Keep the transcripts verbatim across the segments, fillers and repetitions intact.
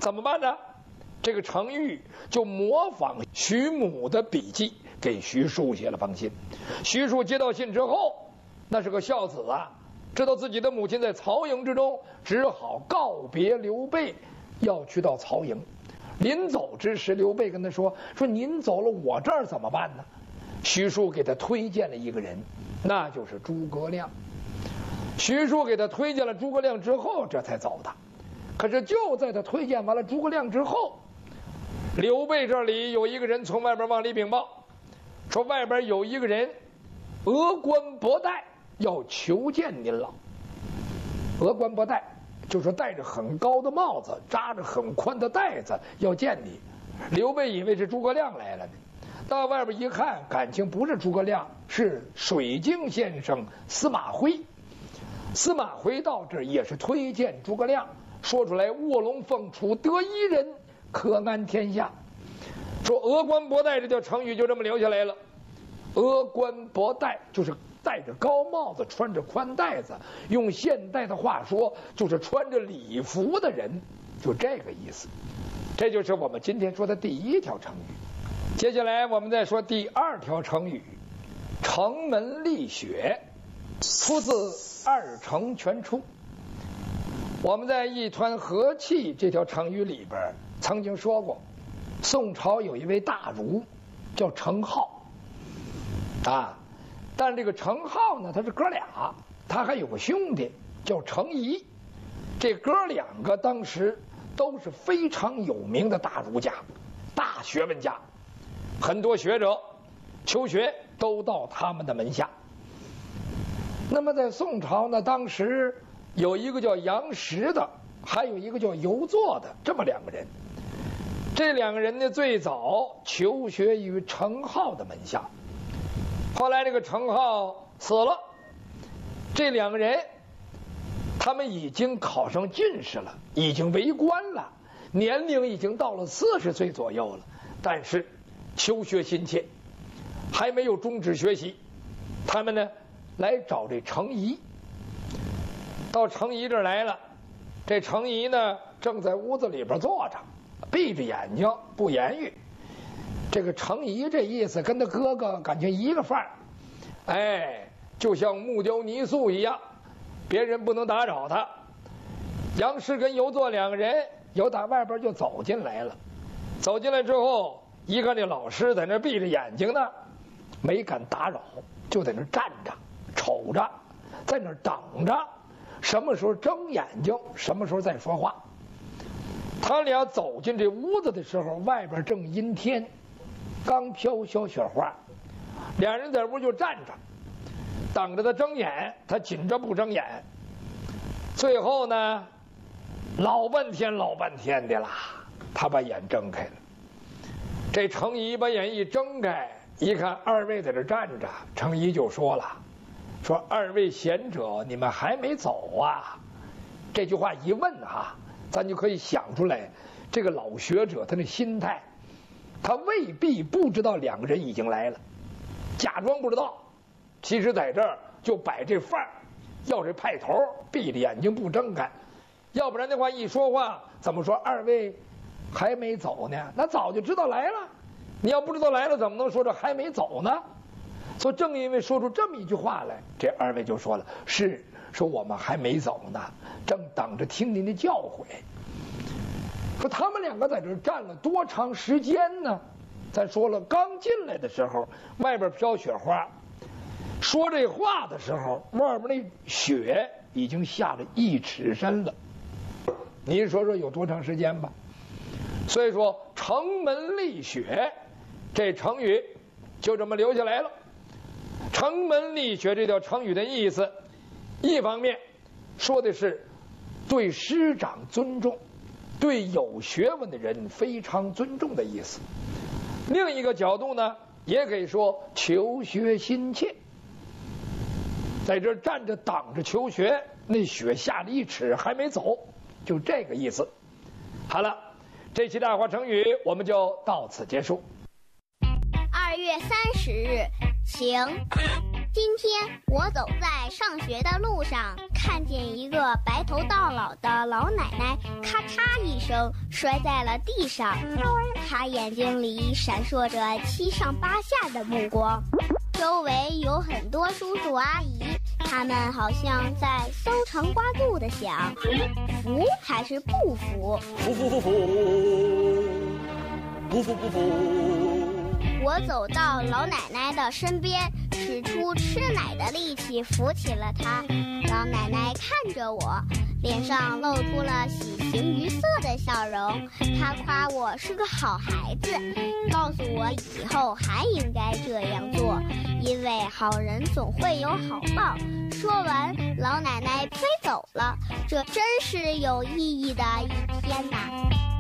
怎么办呢？这个程昱就模仿徐母的笔记，给徐庶写了封信。徐庶接到信之后，那是个孝子啊，知道自己的母亲在曹营之中，只好告别刘备，要去到曹营。临走之时，刘备跟他说：“说您走了，我这儿怎么办呢？”徐庶给他推荐了一个人，那就是诸葛亮。徐庶给他推荐了诸葛亮之后，这才走的。可是就在他推荐完了诸葛亮之后，刘备这里有一个人从外边往里禀报，说外边有一个人峨冠博带要求见您了。峨冠博带就是戴着很高的帽子，扎着很宽的带子，要见你。刘备以为是诸葛亮来了呢，到外边一看，感情不是诸葛亮，是水镜先生司马徽。司马徽到这儿也是推荐诸葛亮，说出来卧龙凤雏得一人，可安天下。说峨冠博带这条成语就这么留下来了。峨冠博带就是戴着高帽子，穿着宽带子，用现代的话说就是穿着礼服的人，就这个意思。这就是我们今天说的第一条成语。接下来我们再说第二条成语，城门立雪，出自《二城全书》。我们在一团和气这条成语里边曾经说过，宋朝有一位大儒叫程颢啊，但这个程颢呢，他是哥俩，他还有个兄弟叫程颐。这哥两个当时都是非常有名的大儒家、大学问家，很多学者求学都到他们的门下。那么在宋朝呢，当时有一个叫杨时的，还有一个叫游作的，这么两个人。这两个人呢，最早求学于程颢的门下，后来这个程颢死了，这两个人他们已经考上进士了，已经为官了，年龄已经到了四十岁左右了，但是求学心切，还没有终止学习。他们呢来找这程颐，到程颐这儿来了。这程颐呢正在屋子里边坐着，闭着眼睛不言语。这个程颐这意思跟他哥哥感情一个范儿，哎，就像木雕泥塑一样，别人不能打扰他。杨时跟游作两个人由打外边就走进来了，走进来之后一看这老师在那闭着眼睛呢，没敢打扰，就在那站着瞅着，在那等着，什么时候睁眼睛什么时候再说话。他俩走进这屋子的时候，外边正阴天，刚飘小雪花，两人在屋就站着等着他睁眼，他紧着不睁眼。最后呢老半天老半天的啦，他把眼睁开了。这程颐把眼一睁开，一看二位在这站着，程颐就说了，说二位贤者，你们还没走啊？这句话一问哈，咱就可以想出来这个老学者他的心态，他未必不知道两个人已经来了，假装不知道，其实在这儿就摆这范儿，要这派头，闭着眼睛不睁开。要不然的话一说话怎么说二位还没走呢？那早就知道来了，你要不知道来了怎么能说这还没走呢？所以正因为说出这么一句话来，这二位就说了，是说我们还没走呢，正等着听您的教诲。说他们两个在这站了多长时间呢？咱说了，刚进来的时候外边飘雪花，说这话的时候外边那雪已经下了一尺深了，您说说有多长时间吧。所以说城门立雪这成语就这么留下来了。城门立雪这条成语的意思，一方面说的是对师长尊重，对有学问的人非常尊重的意思。另一个角度呢，也可以说求学心切，在这站着等着求学，那雪下了一尺还没走，就这个意思。好了，这期大话成语我们就到此结束。 二月三十日，晴。 今天我走在上学的路上，看见一个白头到老的老奶奶，咔嚓一声摔在了地上。她眼睛里闪烁着七上八下的目光，周围有很多叔叔阿姨，他们好像在搜肠刮肚的想，服还是不服？ 服服服服，不服不服。 我走到老奶奶的身边，使出吃奶的力气扶起了她。老奶奶看着我，脸上露出了喜形于色的笑容。她夸我是个好孩子，告诉我以后还应该这样做，因为好人总会有好报。说完，老奶奶飞走了。这真是有意义的一天呐！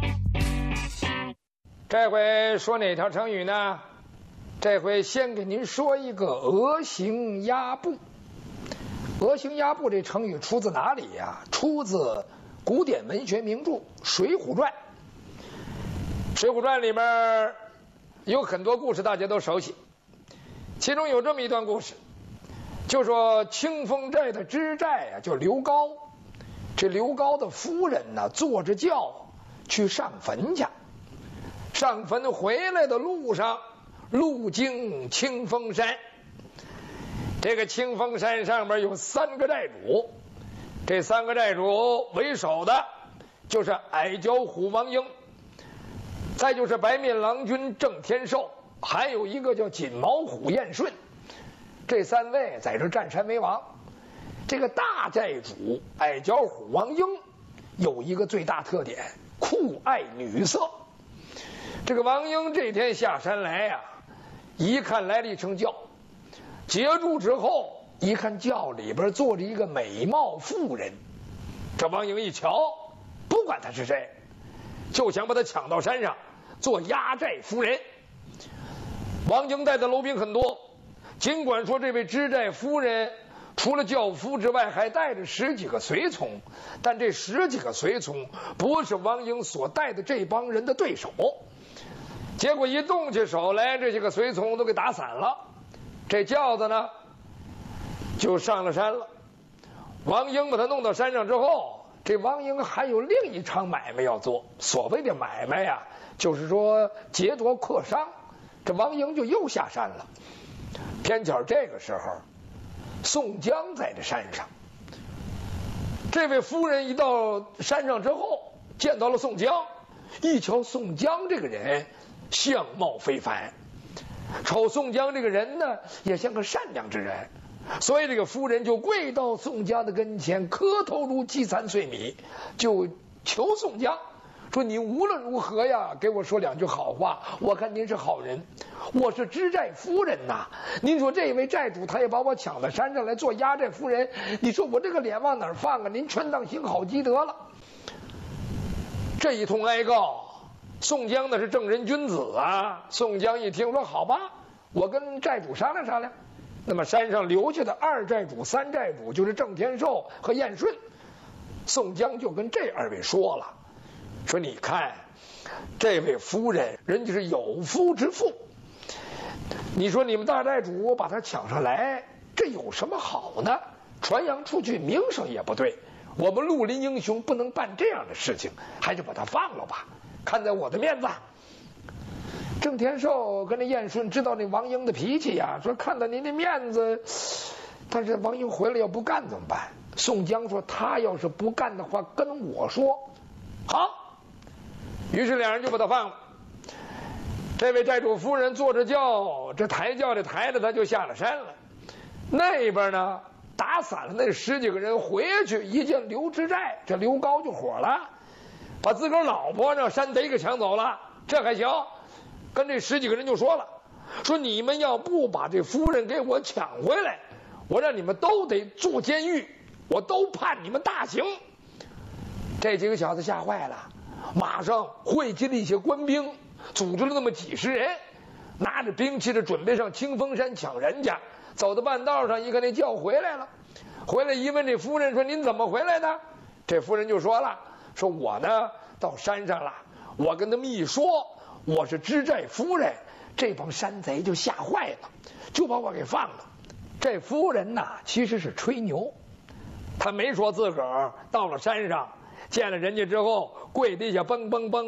这回说哪条成语呢？这回先给您说一个鹅行鸭步。鹅行鸭步这成语出自哪里呀？出自古典文学名著《水浒传》。《水浒传》里面有很多故事大家都熟悉，其中有这么一段故事，就说清风寨的知寨啊，叫刘高。这刘高的夫人呢，坐着轿去上坟去。上坟回来的路上，路经清风山。这个清风山上面有三个寨主，这三个寨主为首的就是矮脚虎王英，再就是白面郎君郑天寿，还有一个叫锦毛虎燕顺。这三位在这占山为王。这个大寨主矮脚虎王英有一个最大特点，酷爱女色。这个王英这天下山来呀、啊，一看来了一乘轿，截住之后一看轿里边坐着一个美貌妇人。这王英一瞧，不管他是谁，就想把他抢到山上做压寨夫人。王英带的楼兵很多，尽管说这位知寨夫人除了轿夫之外还带着十几个随从，但这十几个随从不是王英所带的这帮人的对手。结果一动起手来，这些个随从都给打散了，这轿子呢就上了山了。王英把他弄到山上之后，这王英还有另一场买卖要做。所谓的买卖呀、啊，就是说劫夺阔商。这王英就又下山了。偏巧这个时候，宋江在这山上。这位夫人一到山上之后，见到了宋江，一瞧宋江这个人相貌非凡，瞅宋江这个人呢也像个善良之人，所以这个夫人就跪到宋江的跟前，磕头如饥餐碎米，就求宋江说：“你无论如何呀，给我说两句好话，我看您是好人，我是知寨夫人呐。您说这位寨主他也把我抢到山上来做压寨夫人，你说我这个脸往哪儿放啊？您全当行好积德了。”这一通哀告，宋江那是正人君子啊。宋江一听说好吧，我跟寨主商量商量。那么山上留下的二寨主三寨主就是郑天寿和燕顺，宋江就跟这二位说了，说你看这位夫人人家是有夫之妇，你说你们大寨主把她抢上来，这有什么好呢？传扬出去名声也不对，我们绿林英雄不能办这样的事情，还是把她放了吧，看在我的面子。郑天寿跟那燕顺知道那王英的脾气呀，说看到您的面子，但是王英回来要不干怎么办？宋江说他要是不干的话跟我说。好，于是两人就把他放了。这位寨主夫人坐着轿，这抬轿的抬着他就下了山了。那边呢打散了那十几个人，回去一见刘知寨，这刘高就火了，把自个儿老婆让山贼给抢走了。这还行，跟这十几个人就说了，说你们要不把这夫人给我抢回来，我让你们都得坐监狱，我都判你们大刑。这几个小子吓坏了，马上汇集了一些官兵，组织了那么几十人，拿着兵器的准备上清风山抢人家。走到半道上，一看那轿回来了，回来一问这夫人说：“您怎么回来的？”这夫人就说了：“说我呢到山上了，我跟他们一说我是知寨夫人，这帮山贼就吓坏了，就把我给放了。 这夫人呐，其实是吹牛，她没说自个儿到了山上见了人家之后跪地下蹦蹦蹦。